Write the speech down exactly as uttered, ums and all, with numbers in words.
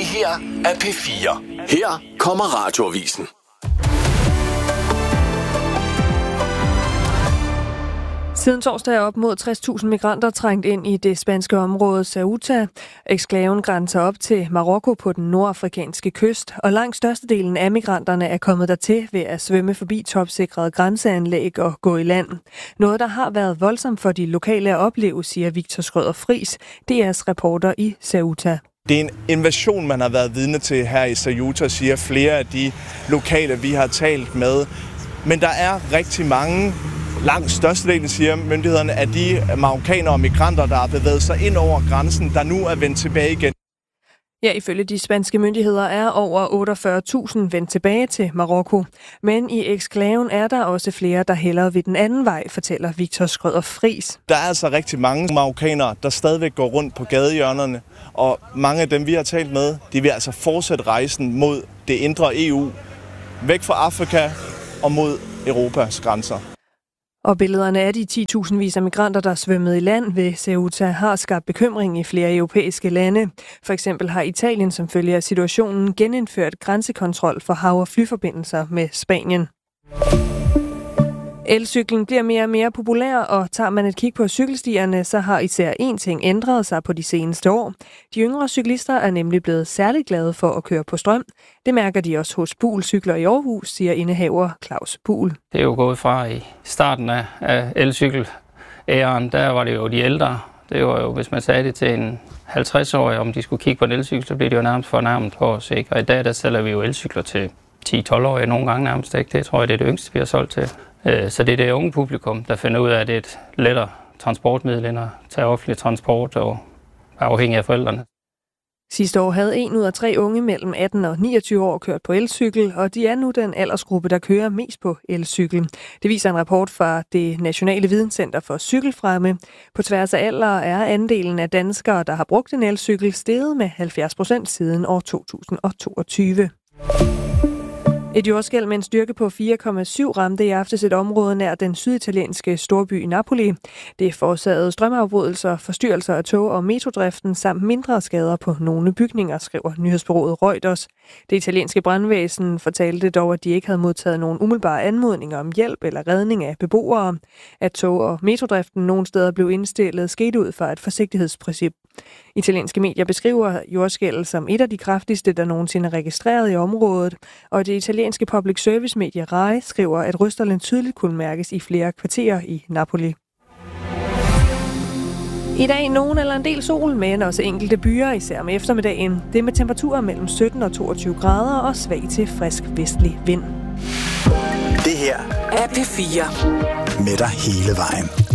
her er P fire. Her kommer Radioavisen. Siden torsdag er op mod tres tusind migranter trængt ind i det spanske område Ceuta. Eksklaven grænser op til Marokko på den nordafrikanske kyst, og langt størstedelen af migranterne er kommet dertil ved at svømme forbi topsikrede grænseanlæg og gå i land. Noget, der har været voldsomt for de lokale at opleve, siger Victor Schrøder Friis, D R's reporter i Ceuta. Det er en invasion, man har været vidne til her i Ceuta, siger flere af de lokale, vi har talt med. Men der er rigtig mange, langt størstedelen, siger myndighederne, af de marokkanere og migranter, der har bevæget sig ind over grænsen, der nu er vendt tilbage igen. Ja, ifølge de spanske myndigheder er over otteogfyrre tusind vendt tilbage til Marokko. Men i eksklaven er der også flere, der hellere ved den anden vej, fortæller Victor Schrøder Friis. Der er altså rigtig mange marokkanere, der stadigvæk går rundt på gadehjørnerne, og mange af dem, vi har talt med, de vil altså fortsætte rejsen mod det indre E U, væk fra Afrika og mod Europas grænser. Og billederne af de ti tusindvis af migranter, der svømmede i land ved Ceuta, har skabt bekymring i flere europæiske lande. For eksempel har Italien som følge af situationen genindført grænsekontrol for hav- og flyforbindelser med Spanien. Elcyklen bliver mere og mere populær, og tager man et kig på cykelstierne, så har især én ting ændret sig på de seneste år. De yngre cyklister er nemlig blevet særligt glade for at køre på strøm. Det mærker de også hos Buhl Cykler i Aarhus, siger indehaver Claus Buhl. Det er jo gået fra i starten af, af elcykel-æren, der var det jo de ældre. Det var jo, hvis man sagde det til en halvtreds-årig, om de skulle kigge på en elcykel, så blev det jo nærmest fornærmet på os, ikke? Og i dag, der sælger vi jo elcykler til ti tolv-årige nogle gange nærmest, ikke? Det tror jeg, det er det yngste, vi har solgt til. Så det er det unge publikum, der finder ud af, at det er et lettere transportmiddel end at tage offentlig transport og er afhængig af forældrene. Sidste år havde en ud af tre unge mellem atten og niogtyve år kørt på elcykel, og de er nu den aldersgruppe, der kører mest på elcykel. Det viser en rapport fra det Nationale Videnscenter for Cykelfremme. På tværs af alder er andelen af danskere, der har brugt en elcykel, steget med halvfjerds procent siden år to tusind og toogtyve. Et jordskælv med en styrke på fire komma syv ramte i aftes et område nær den syditalienske storby Napoli. Det forårsagede strømafbrydelser, forstyrrelser af tog- og metrodriften samt mindre skader på nogle bygninger, skriver nyhedsbureauet Reuters. Det italienske brandvæsen fortalte dog, at de ikke havde modtaget nogen umiddelbare anmodninger om hjælp eller redning af beboere. At tog- og metrodriften nogle steder blev indstillet, skete ud fra et forsigtighedsprincip. Italienske medier beskriver jordskælvet som et af de kraftigste, der nogensinde er registreret i området, og det italienske public service medie RAI skriver, at rysterne tydeligt kunne mærkes i flere kvarterer i Napoli. I dag nogen eller en del sol, men også enkelte byer, især om eftermiddagen. Det med temperaturer mellem sytten og toogtyve grader og svag til frisk vestlig vind. Det her er P fire. Med dig hele vejen.